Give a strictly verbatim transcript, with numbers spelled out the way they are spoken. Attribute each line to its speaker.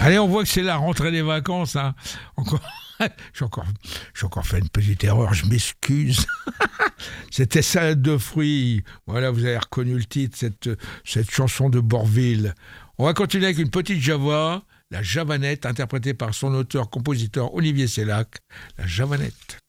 Speaker 1: Allez, on voit que c'est la rentrée des vacances. Hein. Encore, j'ai encore, j'ai encore fait une petite erreur. Je m'excuse. C'était salade de fruits. Voilà, vous avez reconnu le titre, cette, cette chanson de Bourvil. On va continuer avec une petite java, la javanette, interprétée par son auteur-compositeur Olivier Sellac. La javanette.